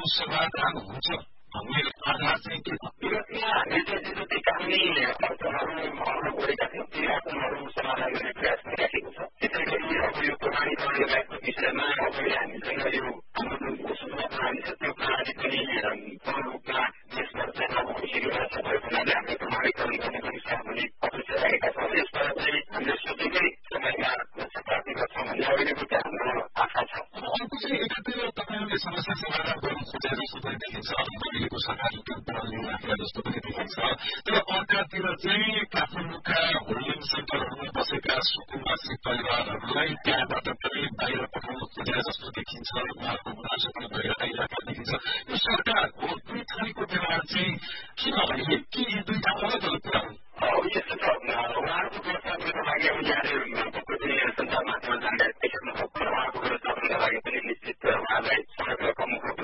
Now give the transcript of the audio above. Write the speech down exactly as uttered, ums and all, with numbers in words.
समाधान हुन्छ भन्ने आधार चाहिँ के छ? यहाँ नेताजी जति कानुनी अर्थहरू गरेका थियौँ ती आत्महरू समाधान गर्ने प्रयास गरिराखेको छ। त्यसै गरी अब यो प्रमाणीकरण लगायतको विषयमा अब हामीसँग यो हाम्रो सूचना प्रणाली छ त्यो प्रणाली पनि पूर्ण रूपमा देशमा चेतना भइसकेको छ भएको हुनाले हामीले प्रमाणीकरण गर्ने पनि सार्वजनिक अपेक्षा राखेका छौँ। यसबाट चाहिँ हामीले सोचेकै समयमा लक्ष्य प्राप्ति गर्छौँ भन्ने अहिलेको चाहिँ हाम्रो आशा छ। अर्को चाहिँ एकातिर तपाईँहरूले समस्या समाधान गर्नु खोजे जस्तो पनि देखिन्छ, अहिलेको सरकारको प्रणाली राखेर जस्तो पनि देखिन्छ। तर अर्कातिर चाहिँ काठमाडौँका होल्डिङ सेन्टरहरूमा बसेका सुकुम्बासी परिवारहरूलाई त्यहाँबाट पनि बाहिर पठाउनु खोजे जस्तो देखिन्छ, उहाँहरूको गुनासो पनि भएर आइरहेको देखिन्छ।